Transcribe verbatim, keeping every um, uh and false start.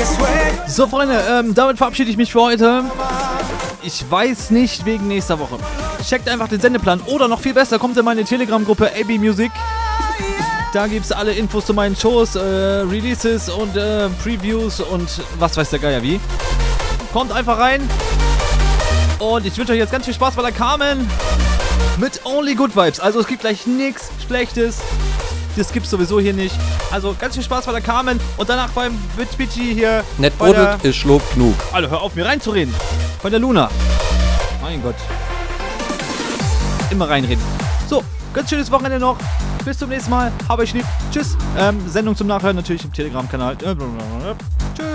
So, Freunde, ähm, damit verabschiede ich mich für heute. Ich weiß nicht wegen nächster Woche. Checkt einfach den Sendeplan. Oder noch viel besser, kommt in meine Telegram-Gruppe A B Music. Da gibt es alle Infos zu meinen Shows, äh, Releases und äh, Previews und was weiß der Geier wie. Kommt einfach rein. Und ich wünsche euch jetzt ganz viel Spaß bei der Carmen mit Only Good Vibes. Also es gibt gleich nichts Schlechtes. Das gibt's sowieso hier nicht. Also ganz viel Spaß bei der Carmen und danach beim Bitchy hier. Nicht buddelt, ist Schluck genug. Alter, hör auf mir reinzureden. Bei der Luna. Mein Gott. Immer reinreden. So, ganz schönes Wochenende noch. Bis zum nächsten Mal. Hab euch lieb. Tschüss. Ähm, Sendung zum Nachhören natürlich im Telegram-Kanal. Tschüss.